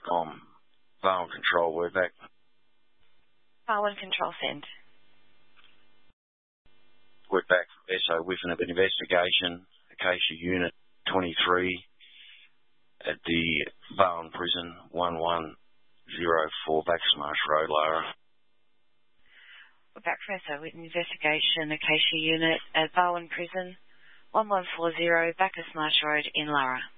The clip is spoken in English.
Barwon Control, we're back. Barwon Control, send. We're back from SO with an investigation, Acacia Unit 23 at the Barwon Prison, 1104 Bacchus Road, Lara. We're back from SO with an investigation, Acacia Unit at Barwon Prison, 1140 Bacchus Road in Lara.